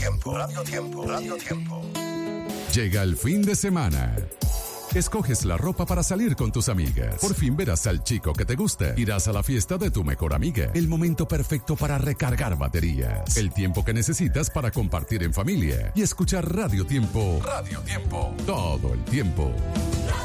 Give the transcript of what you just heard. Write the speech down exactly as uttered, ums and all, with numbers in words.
Tiempo, Radio Tiempo, Radio Tiempo. Llega el fin de semana. Escoges la ropa para salir con tus amigas. Por fin verás al chico que te gusta. Irás a la fiesta de tu mejor amiga. El momento perfecto para recargar baterías. El tiempo que necesitas para compartir en familia y escuchar Radio Tiempo. Radio Tiempo. Todo el tiempo.